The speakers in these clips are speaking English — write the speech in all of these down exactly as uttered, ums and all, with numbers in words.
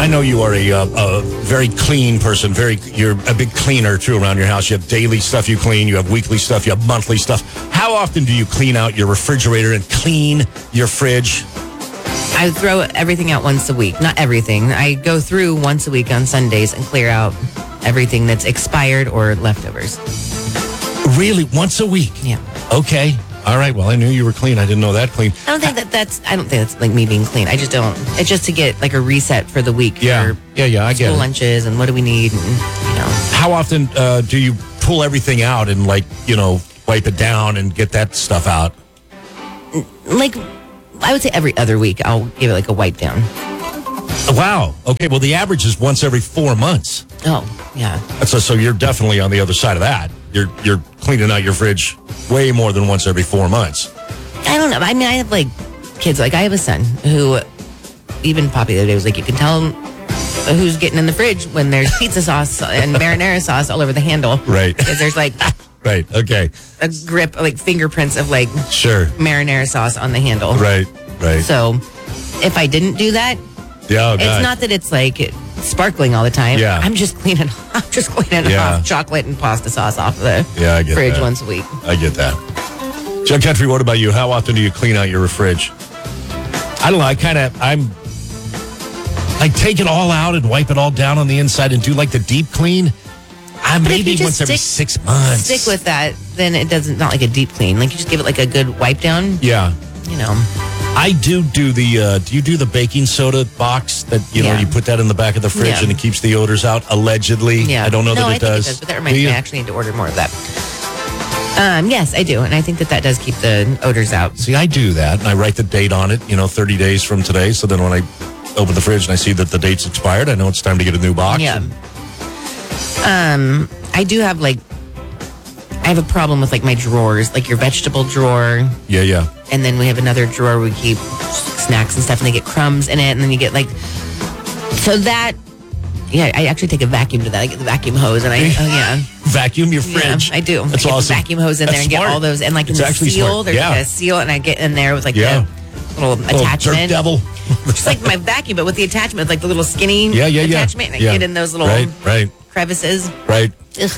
know you are a, uh, a very clean person. Very, you're a big cleaner, too, around your house. You have daily stuff you clean. You have weekly stuff. You have monthly stuff. How often do you clean out your refrigerator and clean your fridge? I throw everything out once a week. Not everything. I go through once a week on Sundays and clear out everything that's expired or leftovers. Really? Once a week? Yeah. Okay. All right. Well, I knew you were clean. I didn't know that clean. I don't think that that's, I don't think that's like me being clean. I just don't. It's just to get like a reset for the week. Yeah. For yeah, yeah, I get it. School lunches and what do we need and, you know. How often uh, do you pull everything out and, like, you know, wipe it down and get that stuff out? Like, I would say every other week I'll give it like a wipe down. Wow. Okay. Well, the average is once every four months. Oh, yeah. So, so you're definitely on the other side of that. You're you're cleaning out your fridge way more than once every four months. I don't know. I mean, I have like kids. Like I have a son who, even Poppy the other day was like, you can tell him who's getting in the fridge when there's pizza sauce and marinara sauce all over the handle. Right. Because there's like right. Okay. a grip, like fingerprints of like sure marinara sauce on the handle. Right. Right. So if I didn't do that, yeah, oh, it's God. not that it's like sparkling all the time. Yeah. I'm just cleaning. I'm just cleaning Yeah. off chocolate and pasta sauce off the yeah, I get fridge that. once a week. I get that. Jug Country, what about you? How often do you clean out your fridge? I don't know. I kind of, I'm, I take it all out and wipe it all down on the inside and do like the deep clean. I But if maybe you just once every stick- six months. Stick with that, then it doesn't, not like a deep clean. Like you just give it like a good wipe down. Yeah. You know. I do do the, uh, do you do the baking soda box that, you know, Yeah. you put that in the back of the fridge Yeah. and it keeps the odors out, allegedly? Yeah. I don't know no, that I it think does. it does. But that reminds Do me, you? I actually need to order more of that. Um, yes, I do. And I think that that does keep the odors out. See, I do that, and I write the date on it, you know, thirty days from today. So then when I open the fridge and I see that the date's expired, I know it's time to get a new box. Yeah. Um, I do have like, I have a problem with like my drawers, like your vegetable drawer. Yeah, yeah. And then we have another drawer we keep snacks and stuff and they get crumbs in it. And then you get like, so that, yeah, I actually take a vacuum to that. I get the vacuum hose and I, oh yeah. Vacuum your fridge. Yeah, I do. That's I get awesome. the vacuum hose in That's there and smart. get all those. And like in It's the actually seal, smart. there's Yeah. like a seal and I get in there with like Yeah. the little Little attachment. dirt devil. Just like my vacuum, but with the attachment, like the little skinny Yeah, yeah, yeah. attachment. And I Yeah. get in those little Right, right, crevices. right. Ugh.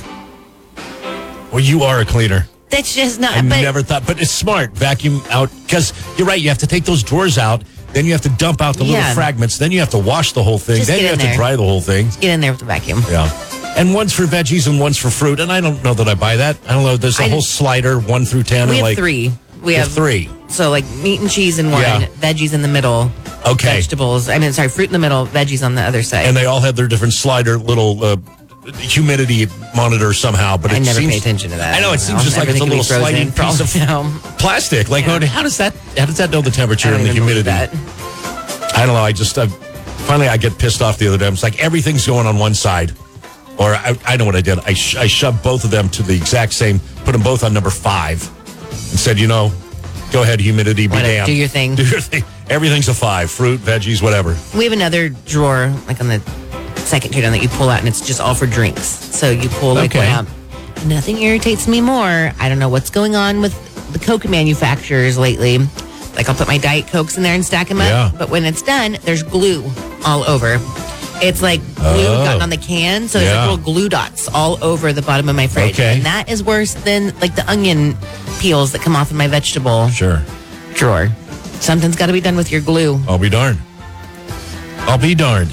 Well, you are a cleaner. That's just not. I but never thought, but it's smart. Vacuum out, because you're right. You have to take those drawers out. Then you have to dump out the Yeah. little fragments. Then you have to wash the whole thing. Just then get you in have there. to dry the whole thing. get in there with the vacuum. Yeah. And one's for veggies and one's for fruit. And I don't know that I buy that. I don't know. There's a I- whole slider, one through ten. We and have like, three. We you have have three. So like meat and cheese in one, Yeah. veggies in the middle, Okay. vegetables. I mean, sorry, fruit in the middle, veggies on the other side. And they all have their different slider, little uh, humidity monitor somehow. But it I never seems, pay attention to that. I know. I it don't seems know. just like it's a Everything little can be sliding frozen piece for of all I know. plastic. Like, Yeah. oh, how does that? How does that know the temperature I don't and the even believe humidity? that. I don't know. I just uh, finally I get pissed off the other day. I'm just like, everything's going on one side, or I, I know what I did. I sh- I shoved both of them to the exact same, put them both on number five, and said, you know, go ahead, humidity, be Whatever, damned. do your thing. Do your thing. Everything's a five. Fruit, veggies, whatever. We have another drawer, like on the second tier down, that you pull out, and it's just all for drinks. So you pull like Okay. one out. Nothing irritates me more. I don't know what's going on with the Coke manufacturers lately. Like I'll put my Diet Cokes in there and stack them up. Yeah. But when it's done, there's glue all over. It's like glue Oh. gotten on the can, so there's Yeah. like little glue dots all over the bottom of my fridge. Okay. And that is worse than like the onion peels that come off of my vegetable Sure. drawer. Something's got to be done with your glue. I'll be darned. I'll be darned.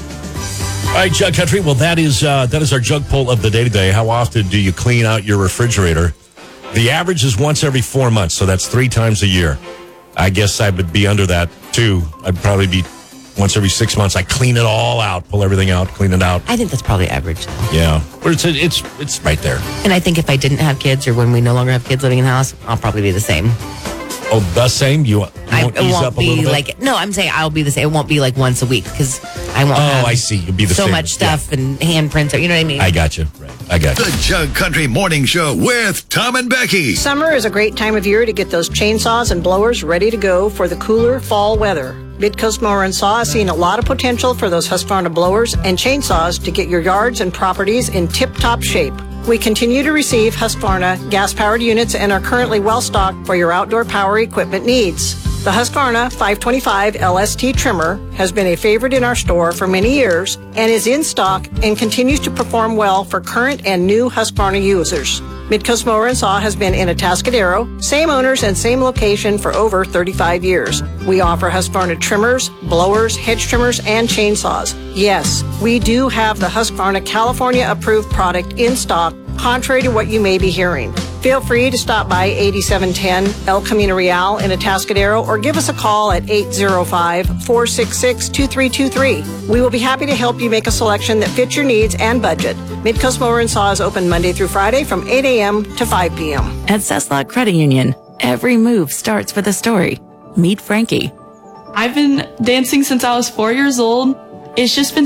All right, Jug Country. Well, that is uh, that is our jug poll of the day today. How often do you clean out your refrigerator? The average is once every four months, so that's three times a year. I guess I would be under that too. I'd probably be once every six months. I clean it all out, pull everything out, clean it out. I think that's probably average. Yeah, but it's it's it's right there. And I think if I didn't have kids or when we no longer have kids living in the house, I'll probably be the same. Oh, the same. You, you I, won't it ease won't up a be little bit? like, no, I'm saying I'll be the same. It won't be like once a week because I won't Oh, have I see. You'll be the so same. much stuff and handprints. You know what I mean? I got you. Right. I got you. The Jug Country Morning Show with Tom and Becky. Summer is a great time of year to get those chainsaws and blowers ready to go for the cooler fall weather. Midcoast Mower and Saw is seeing a lot of potential for those Husqvarna blowers and chainsaws to get your yards and properties in tip-top shape. We continue to receive Husqvarna gas-powered units and are currently well-stocked for your outdoor power equipment needs. The Husqvarna five twenty-five L S T trimmer has been a favorite in our store for many years and is in stock and continues to perform well for current and new Husqvarna users. Midcoast Mower and Saw has been in Atascadero, same owners and same location for over thirty-five years. We offer Husqvarna trimmers, blowers, hedge trimmers, and chainsaws. Yes, we do have the Husqvarna California-approved product in stock, contrary to what you may be hearing. Feel free to stop by eighty-seven ten El Camino Real in Atascadero or give us a call at eight zero five, four six six, two three two three. We will be happy to help you make a selection that fits your needs and budget. Midcoast Mower and Saw is open Monday through Friday from eight a.m. to five p.m. At Cesslock Credit Union, every move starts with a story. Meet Frankie. I've been dancing since I was four years old. It's just been